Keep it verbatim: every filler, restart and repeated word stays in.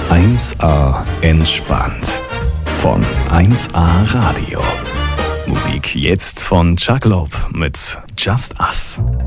eins A entspannt von eins A Radio. Musik jetzt von Chuck Loeb mit Just Us.